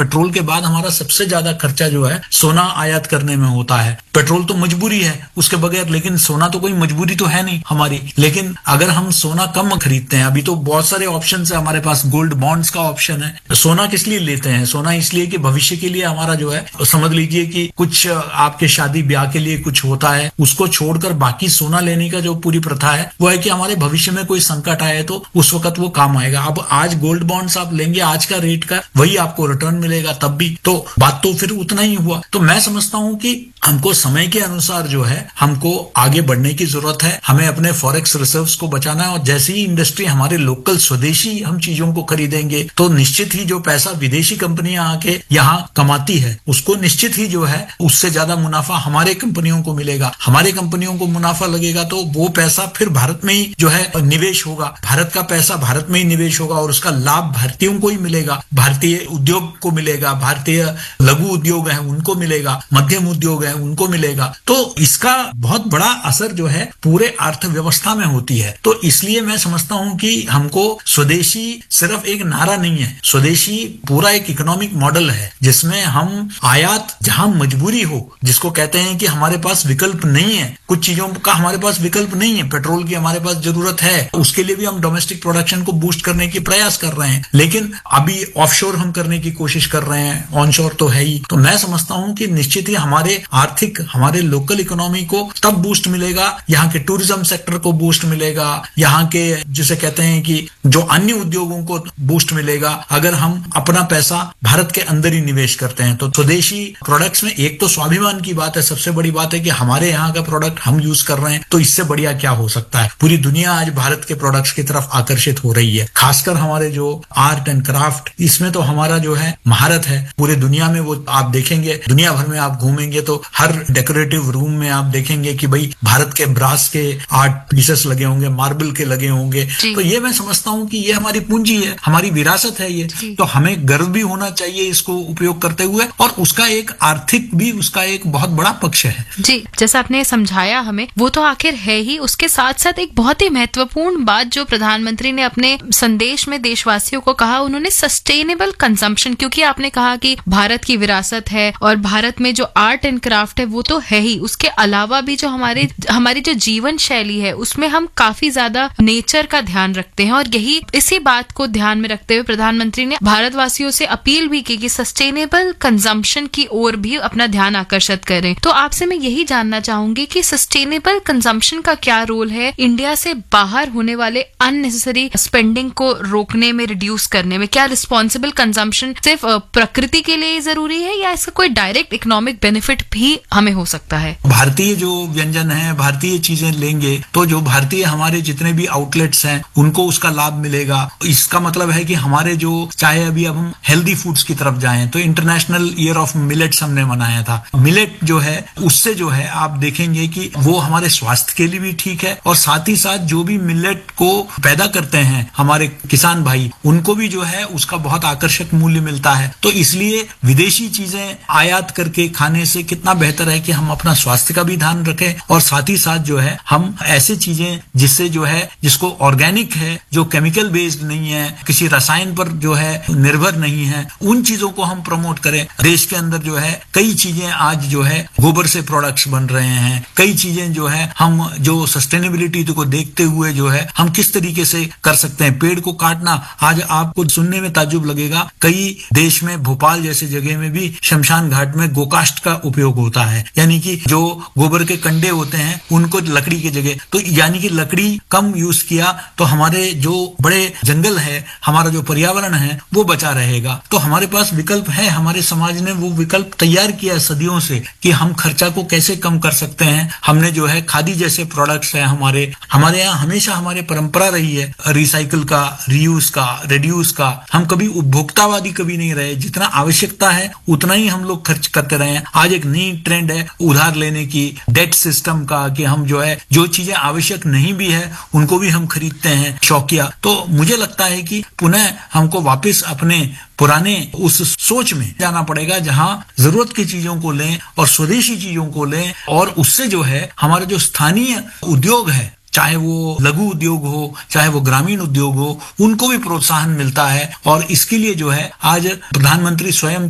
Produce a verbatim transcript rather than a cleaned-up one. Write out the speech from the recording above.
Petrol के बाद हमारा सबसे ज्यादा खर्चा जो है सोना आयात करने में होता है। पेट्रोल तो मजबूरी है उसके बगैर, लेकिन सोना तो कोई मजबूरी तो है नहीं हमारी। लेकिन अगर हम सोना कम खरीदते हैं, अभी तो बहुत सारे ऑप्शन है हमारे पास, गोल्ड बॉन्ड्स का ऑप्शन है। सोना किस लिए लेते हैं? सोना इसलिए कि भविष्य के लिए हमारा जो है, समझ लीजिए कि कुछ आपके शादी ब्याह के लिए कुछ होता है, उसको छोड़कर बाकी सोना लेने का जो पूरी प्रथा है वो है कि हमारे भविष्य में कोई संकट आए तो उस वक्त वो काम आएगा। अब आज गोल्ड बॉन्ड्स आप लेंगे, आज का रेट का वही आपको रिटर्न मिलेगा तब भी, तो बात तो फिर उतना ही हुआ। तो मैं समझता हूं कि हमको समय के अनुसार जो है हमको आगे बढ़ने की जरूरत है। हमें अपने फॉरेक्स रिजर्व्स को बचाना है, और जैसे ही इंडस्ट्री हमारे लोकल स्वदेशी हम चीजों को खरीदेंगे तो निश्चित ही जो पैसा विदेशी कंपनियां आके यहाँ कमाती है उसको निश्चित ही जो है उससे ज्यादा मुनाफा हमारे कंपनियों को मिलेगा। हमारे कंपनियों को मुनाफा लगेगा तो वो पैसा फिर भारत में ही जो है निवेश होगा, भारत का पैसा भारत में ही निवेश होगा और उसका लाभ भारतीयों को ही मिलेगा, भारतीय उद्योग को मिलेगा, भारतीय लघु उद्योग है उनको मिलेगा, मध्यम उद्योग है उनको मिलेगा। तो इसका बहुत बड़ा असर जो है पूरे अर्थव्यवस्था में होती है। तो इसलिए मैं समझता हूं कि हमको स्वदेशी सिर्फ एक नारा नहीं है, स्वदेशी पूरा एक इकोनॉमिक मॉडल है जिसमें हम आयात जहां मजबूरी हो, जिसको कहते हैं कि हमारे पास विकल्प नहीं है, कुछ चीजों का हमारे पास विकल्प नहीं है, पेट्रोल की हमारे पास जरूरत है, उसके लिए भी हम डोमेस्टिक प्रोडक्शन को बूस्ट करने की प्रयास कर रहे हैं, लेकिन अभी ऑफशोर हम करने की कोशिश कर रहे हैं, ऑनशोर तो है ही। तो मैं समझता हूं कि निश्चित ही हमारे आर्थिक, हमारे लोकल इकोनॉमी को तब बूस्ट मिलेगा, यहाँ के टूरिज्म सेक्टर को बूस्ट मिलेगा, यहाँ के जिसे कहते हैं कि जो अन्य उद्योगों को बूस्ट मिलेगा अगर हम अपना पैसा भारत के अंदर ही निवेश करते हैं। तो स्वदेशी प्रोडक्ट्स में एक तो स्वाभिमान की बात है, सबसे बड़ी बात है कि हमारे यहाँ का प्रोडक्ट हम यूज कर रहे हैं, तो इससे बढ़िया क्या हो सकता है। पूरी दुनिया आज भारत के प्रोडक्ट्स की तरफ आकर्षित हो रही है, खासकर हमारे जो आर्ट एंड क्राफ्ट, इसमें तो हमारा जो है महारत है पूरे दुनिया में। वो आप देखेंगे दुनिया भर में आप घूमेंगे तो हर डेकोरेटिव रूम में आप देखेंगे कि भाई भारत के ब्रास के आर्ट पीसेस लगे होंगे, मार्बल के लगे होंगे। तो ये मैं समझता हूँ कि ये हमारी पूंजी है, हमारी विरासत है ये, तो हमें गर्व भी होना चाहिए इसको उपयोग करते हुए, और उसका एक आर्थिक भी उसका एक बहुत बड़ा पक्ष है। जी, जैसा आपने समझाया हमें वो तो आखिर है ही, उसके साथ साथ एक बहुत ही महत्वपूर्ण बात जो प्रधानमंत्री ने अपने संदेश में देशवासियों को कहा, उन्होंने सस्टेनेबल कंजम्पशन, क्योंकि आपने कहा कि भारत की विरासत है और भारत में जो आर्ट एंड क्राफ्ट है वो तो है ही, उसके अलावा भी जो हमारे हमारी जो जीवन शैली है उसमें हम काफी ज्यादा नेचर का ध्यान रखते हैं, और यही इसी बात को ध्यान में रखते हुए प्रधानमंत्री ने भारतवासियों से अपील भी की कि सस्टेनेबल कंजम्पशन की ओर भी अपना ध्यान आकर्षित करें। तो आपसे मैं यही जानना चाहूंगी कि सस्टेनेबल कंजम्पशन का क्या रोल है इंडिया से बाहर होने वाले अननेसेसरी स्पेंडिंग को रोकने में, रिड्यूस करने में? क्या रिस्पॉन्सिबल कंजम्पशन सिर्फ प्रकृति के लिए जरूरी है या इसका कोई डायरेक्ट इकोनॉमिक बेनिफिट भी हमें हो सकता है? भारतीय जो व्यंजन है, भारतीय चीजें लेंगे तो जो भारतीय हमारे जितने भी आउटलेट्स हैं उनको उसका लाभ मिलेगा। इसका मतलब है कि हमारे जो, चाहे अभी अब हम हेल्दी फूड्स की तरफ जाएं तो इंटरनेशनल ईयर ऑफ मिलेट्स हमने मनाया था। मिलेट जो है उससे जो है आप देखेंगे कि वो हमारे स्वास्थ्य के लिए भी ठीक है, और साथ ही साथ जो भी मिलेट को पैदा करते हैं हमारे किसान भाई, उनको भी जो है उसका बहुत आकर्षक मूल्य मिलता है। तो इसलिए विदेशी चीजें आयात करके खाने से कितना बेहतर है कि हम अपना स्वास्थ्य का भी ध्यान रखें, और साथ ही साथ जो है हम ऐसी चीजें जिससे जो है जिसको ऑर्गेनिक है, जो केमिकल बेस्ड नहीं है, किसी रसायन पर जो है निर्भर नहीं है, उन चीजों को हम प्रमोट करें। देश के अंदर जो है कई चीजें आज जो है गोबर से प्रोडक्ट्स बन रहे हैं, कई चीजें जो है हम जो सस्टेनेबिलिटी को देखते हुए जो है हम किस तरीके से कर सकते हैं। पेड़ को काटना, आज आपको सुनने में ताज्जुब लगेगा, कई देश में भोपाल जैसे जगह में भी शमशान घाट में गोकाष्ठ का उपयोग होता है, यानी कि जो गोबर के कंडे होते हैं उनको लकड़ी की जगह, तो यानी कि लकड़ी कम यूज किया तो हमारे जो बड़े जंगल है, हमारा जो पर्यावरण है वो बचा रहेगा। तो हमारे पास विकल्प है, हमारे समाज ने वो विकल्प तैयार किया है सदियों से कि हम खर्चा को कैसे कम कर सकते हैं। हमने जो है खादी जैसे प्रोडक्ट्स हैं हमारे हमारे यहाँ हमेशा हमारी परंपरा रही है रिसाइकिल का, रीयूज का, रिड्यूस का। हम कभी उपभोक्तावादी कभी नहीं रहे, जितना आवश्यकता है उतना ही हम लोग खर्च करते रहे हैं। आज एक नई ट्रेंड है उधार लेने की, डेट सिस्टम का, कि हम जो है जो चीजें आवश्यक नहीं भी है उनको भी हम खरीदते हैं शौकिया। तो मुझे लगता है कि पुनः हमको वापस अपने पुराने उस सोच में जाना पड़ेगा जहां जरूरत की चीजों को लें और स्वदेशी चीजों को लें, और उससे जो है हमारा जो स्थानीय उद्योग है, चाहे वो लघु उद्योग हो, चाहे वो ग्रामीण उद्योग हो, उनको भी प्रोत्साहन मिलता है। और इसके लिए जो है आज प्रधानमंत्री स्वयं